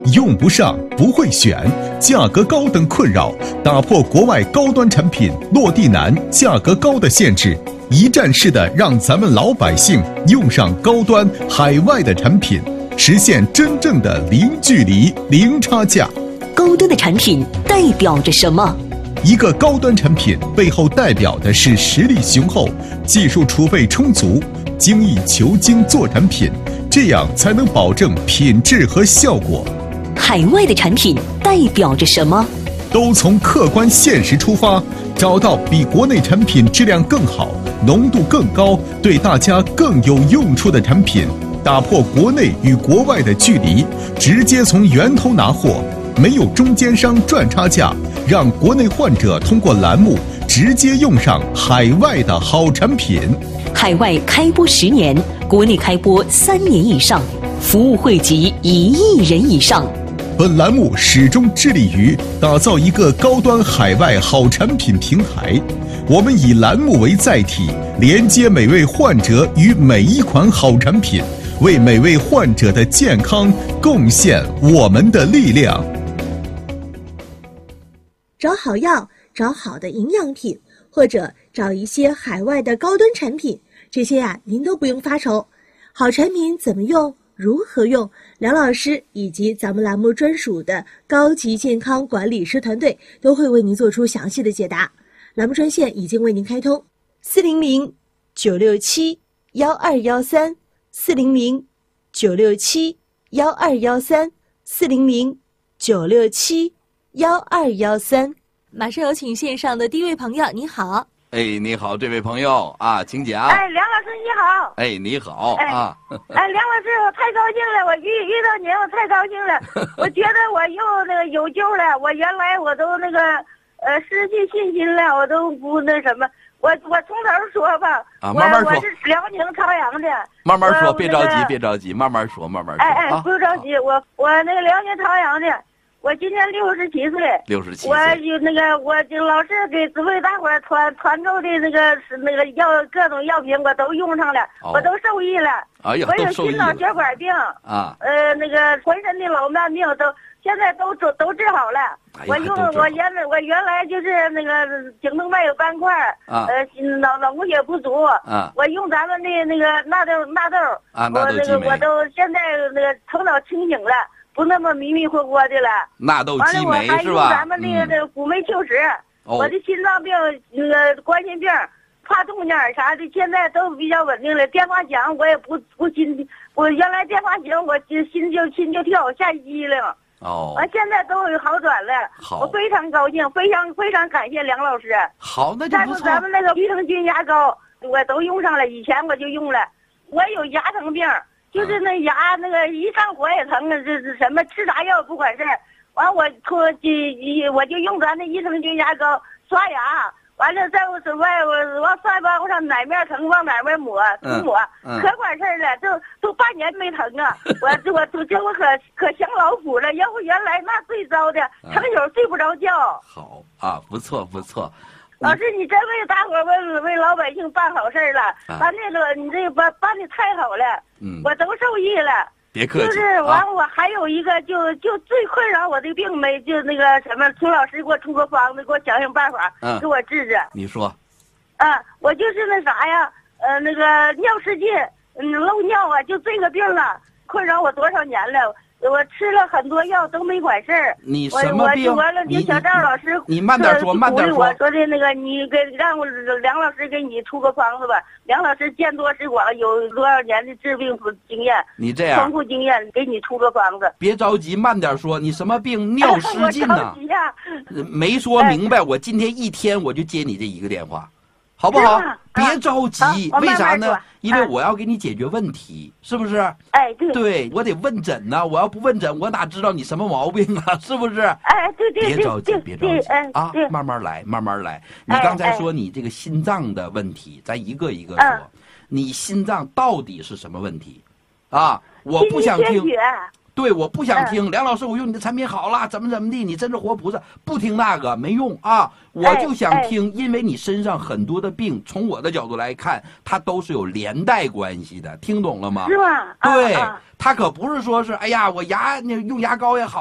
用不上，不会选，价格高等困扰，打破国外高端产品落地难、价格高的限制，一站式的让咱们老百姓用上高端海外的产品，实现真正的零距离、零差价。 高端的产品代表着什么？ 一个高端产品背后代表的是实力雄厚、技术储备充足、精益求精做产品，这样才能保证品质和效果。 海外的产品代表着什么？ 都从客观现实出发，找到比国内产品质量更好、浓度更高、对大家更有用处的产品，打破国内与国外的距离，直接从源头拿货，没有中间商赚差价，让国内患者通过栏目直接用上海外的好产品。 海外开播10年，国内开播3年以上，服务惠及1亿人以上。 本栏目始终致力于打造一个高端海外好产品平台，我们以栏目为载体，连接每位患者与每一款好产品，为每位患者的健康贡献我们的力量。 找好药，找好的营养品，或者找一些海外的高端产品，这些您都不用发愁。好产品怎么用？如何用？梁老师以及咱们栏目专属的高级健康管理师团队都会为您做出详细的解答。栏目专线已经为您开通，400-967-1213 400-967-1213 400-967-1213。马上有请线上的第一位朋友，你好。 哎，你好，这位朋友啊，请讲。 哎，梁老师你好。 哎，你好啊。 哎，梁老师，我太高兴了，我遇到您，我太高兴了。我觉得我又有救了，我原来我都失去信心了，我都不什么。我从头说吧。 啊，慢慢说。 我是辽宁朝阳的。 慢慢说，别着急，别着急，慢慢说，慢慢说。 哎，不着急，我辽宁朝阳的。我今年67岁 ，67岁。 我就老是给为大伙团购的药各种药品，我都用上了，我都受益了。 哎呀， 我有心脑血管病啊， 浑身的老慢病现在都治好了。我原来就是颈动脉有斑块，脑供血不足，我用咱们的纳豆啊， 我都现在头脑清醒了。不那么迷迷糊糊的了。 纳豆激酶是吧？ 完了，我还用咱们谷酶溴石。我的心脏病、冠心病、怕动静啥的，现在都比较稳定了。电话响我也不心，我原来电话响我心就跳，吓机灵。完现在都有好转了。 好， 我非常高兴，非常感谢梁老师。 好，那就不错。 咱们益生菌牙膏我都用上了，以前我就用了。我有牙疼病。就是牙一上火也疼，这是什么吃啥药不管事儿，完我就用咱的益生菌牙膏刷牙，完了在我往刷牙我上哪面疼往哪面抹涂抹，可管事儿了，都半年没疼啊，我可享老福了，要不原来那最糟的，成宿睡不着觉。 好啊，不错不错。 老师，你真为大伙为老百姓办好事了，办你这个办的太好了，我都受益了。 别客气。 就是完，我还有一个就最困扰我的病就什么，楚老师给我出个方子，给我想办法，给我治治。 你说。 我就是啥呀，尿失禁，漏尿啊，就这个病啊，困扰我多少年了。我吃了很多药都没管事儿。 你什么病？ 完了，小赵老师， 你慢点说，慢点说。 我说的你让梁老师给你出个方子吧。梁老师见多识广，有多少年的治病经验？ 你这样丰富经验，给你出个方子。 别着急，慢点说。你什么病？尿失禁呐？ 我着急呀。 没说明白，我今天一天我就接你这一个电话。好不好？别着急，为啥呢？因为我要给你解决问题，是不是？ 哎， 对，我得问诊呢。我要不问诊，我哪知道你什么毛病啊？是不是？ 哎，对， 别着急，别着急啊，慢慢来，慢慢来。你刚才说你这个心脏的问题，咱一个一个说。你心脏到底是什么问题？啊，我不想听。 对，我不想听梁老师，我用你的产品好了，怎么地，你真是活菩萨，不听那个没用啊！我就想听，因为你身上很多的病，从我的角度来看，它都是有连带关系的，听懂了吗？ 是吗？ 对，它可不是说是哎呀，我牙用牙膏也好。